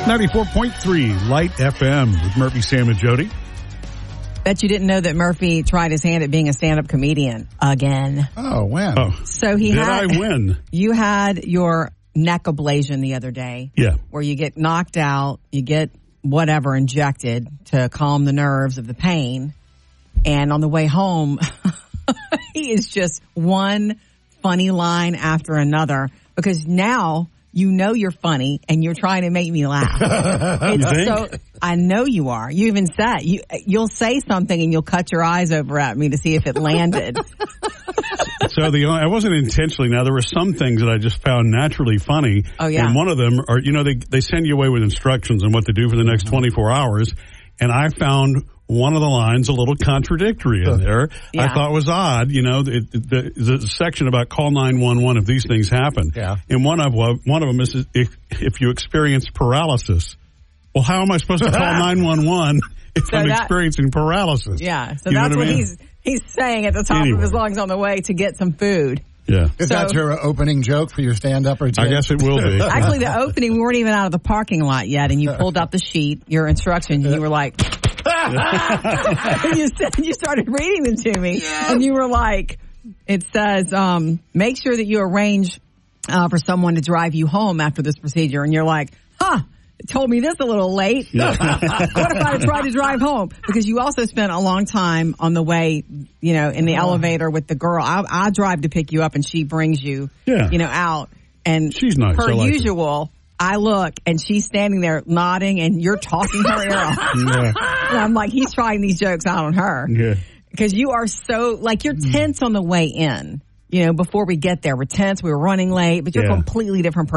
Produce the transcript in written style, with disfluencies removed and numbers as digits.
94.3 Light FM with Murphy, Sam, and Jody. Bet you didn't know that Murphy tried his hand at being a stand-up comedian again. Oh, when? Oh, So did I win? You had your neck ablation the other day. Yeah. Where you get knocked out, you get whatever injected to calm the nerves of the pain. And on the way home, he is just one funny line after another because now you know you're funny and you're trying to make me laugh. I know you are. You even said you'll say something and you'll cut your eyes over at me to see if it landed. So I wasn't intentionally. Now there were some things that I just found naturally funny. Oh yeah. And one of them are, they send you away with instructions on what to do for the next 24 hours. And I found one of the lines a little contradictory in there. Yeah. I thought was odd. The section about call 911 if these things happen. Yeah. And one of them is if you experience paralysis. Well, how am I supposed to call 911 if I'm experiencing paralysis? Yeah. So that's what he's saying at the top of his lungs on the way to get some food. Yeah. Is that your opening joke for your stand-up? Or I guess it will be. Actually, the opening, we weren't even out of the parking lot yet, and you pulled out the sheet, your instructions, and you were like, you started reading them to me, and you were like, it says, make sure that you arrange for someone to drive you home after this procedure, and you're like, told me this a little late. Yeah. What if I tried to drive home? Because you also spent a long time on the way, in the elevator with the girl. I drive to pick you up and she brings you, out. And she's nice. Per usual, I look and she's standing there nodding and you're talking her ear off. Yeah. And I'm like, he's trying these jokes out on her. Yeah. Because you are so, you're tense on the way in. Before we get there, we're tense, we were running late, but you're a completely different person.